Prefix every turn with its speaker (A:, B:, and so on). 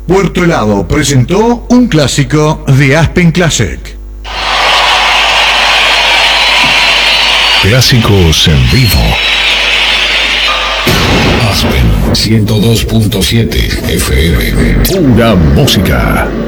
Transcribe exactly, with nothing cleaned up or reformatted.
A: Puerto Helado presentó un clásico de Aspen Classic.
B: Clásicos en vivo. Aspen ciento dos punto siete F M. Pura música.